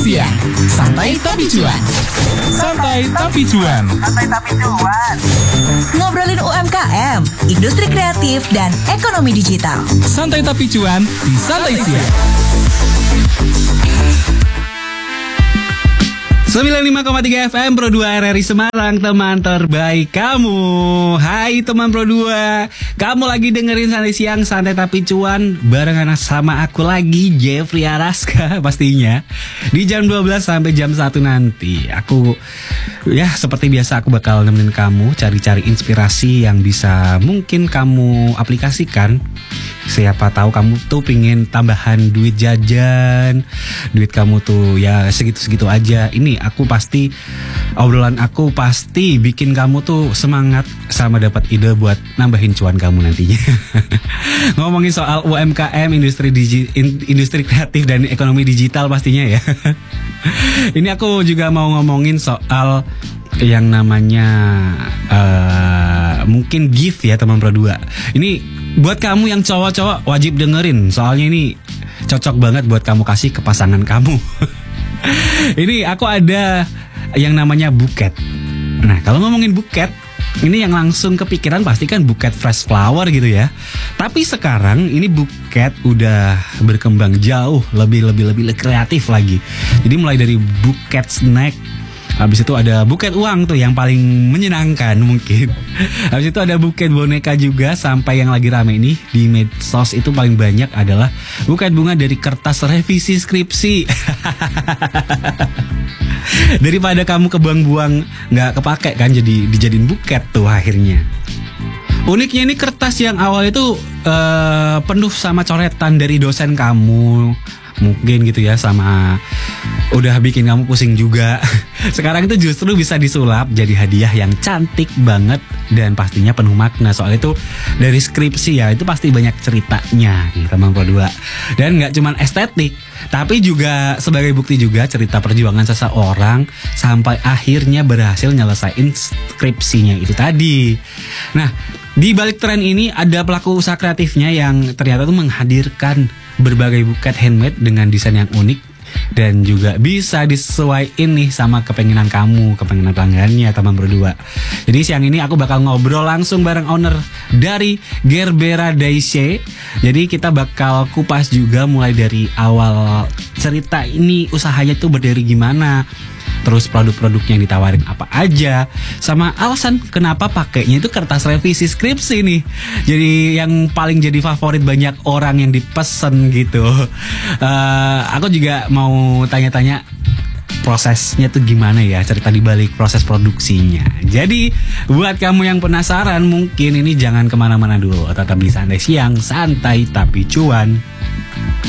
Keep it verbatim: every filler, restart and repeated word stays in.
siang, santai tapi cuan. Santai tapi cuan. Santai tapi cuan. Ngobrolin U M K M, industri kreatif dan ekonomi digital. Santai tapi cuan di Santai Siang. sembilan puluh lima koma tiga F M Pro dua R R I Semarang, teman terbaik kamu. Hai teman Pro dua, kamu lagi dengerin Santai Siang, Santai Tapi Cuan barengan sama aku lagi, Jeffrey Araska pastinya. Di jam dua belas sampai jam satu nanti aku, ya seperti biasa aku bakal nemenin kamu cari-cari inspirasi yang bisa mungkin kamu aplikasikan. Siapa tahu kamu tuh pingin tambahan duit jajan, duit kamu tuh ya segitu-segitu aja. Ini aku pasti, obrolan aku pasti bikin kamu tuh semangat sama dapat ide buat nambahin cuan kamu nantinya. Ngomongin soal U M K M, industri digi, industri kreatif dan ekonomi digital pastinya ya. Ini aku juga mau ngomongin soal yang namanya uh, mungkin gift ya teman Pro dua. Ini buat kamu yang cowok-cowok wajib dengerin, soalnya ini cocok banget buat kamu kasih ke pasangan kamu. Ini aku ada yang namanya buket. Nah, kalau ngomongin buket, ini yang langsung kepikiran pasti kan buket fresh flower gitu ya. Tapi sekarang ini buket udah berkembang jauh lebih lebih lebih kreatif lagi. Jadi mulai dari buket snack, habis itu ada buket uang tuh yang paling menyenangkan mungkin. Habis itu ada buket boneka juga, sampai yang lagi rame ini di medsos itu paling banyak adalah buket bunga dari kertas revisi skripsi. Daripada kamu kebuang-buang nggak kepake kan, jadi dijadiin buket tuh akhirnya. Uniknya ini kertas yang awal itu uh, penuh sama coretan dari dosen kamu mungkin gitu ya, sama udah bikin kamu pusing juga. Sekarang itu justru bisa disulap jadi hadiah yang cantik banget dan pastinya penuh makna. Soal itu dari skripsi ya, itu pasti banyak ceritanya nih teman Pro dua. Dan gak cuman estetik, tapi juga sebagai bukti juga cerita perjuangan seseorang sampai akhirnya berhasil nyelesain skripsinya itu tadi. Nah, di balik tren ini ada pelaku usaha kreatifnya yang ternyata tuh menghadirkan berbagai buket handmade dengan desain yang unik dan juga bisa disesuaiin nih sama kepengenan kamu, kepengenan pelanggannya teman Pro dua. Jadi siang ini aku bakal ngobrol langsung bareng owner dari Gerbera Daisy. Jadi kita bakal kupas juga mulai dari awal cerita ini, usahanya tuh berdiri gimana, terus produk-produknya yang ditawarin apa aja, sama alasan kenapa pakainya itu kertas revisi skripsi nih. Jadi yang paling jadi favorit banyak orang yang dipesen gitu. uh, Aku juga mau tanya-tanya prosesnya tuh gimana ya, cerita dibalik proses produksinya. Jadi buat kamu yang penasaran, mungkin ini jangan kemana-mana dulu, tetap di Santai Siang, Santai Tapi Cuan.